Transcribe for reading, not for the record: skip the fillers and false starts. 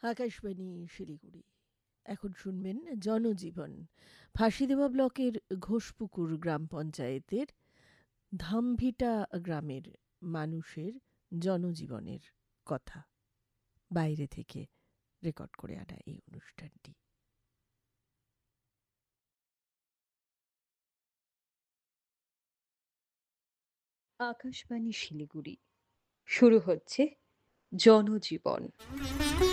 আকাশবাণী শিলিগুড়ি। এখন শুনবেন জনজীবন। ফাঁসিদেওয়া ব্লকের ঘোষপুকুর গ্রাম পঞ্চায়েতের ধামভিটা গ্রামের মানুষের জনজীবনের কথা বাইরে থেকে রেকর্ড করে আনা এই অনুষ্ঠানটি। আকাশবাণী শিলিগুড়ি। শুরু হচ্ছে জনজীবন।